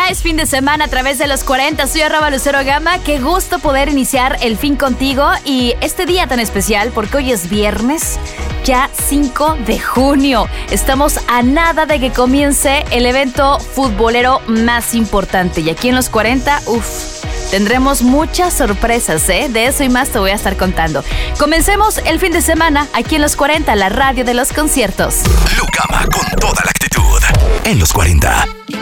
es fin de semana a través de los 40. Soy @LuceroGama. Qué gusto poder iniciar el fin contigo y este día tan especial porque hoy es viernes, ya 5 de junio. Estamos a nada de que comience el evento futbolero más importante. Y aquí en los 40, tendremos muchas sorpresas, De eso y más te voy a estar contando. Comencemos el fin de semana aquí en los 40, la radio de los conciertos. Lucama con toda la actitud. En los 40.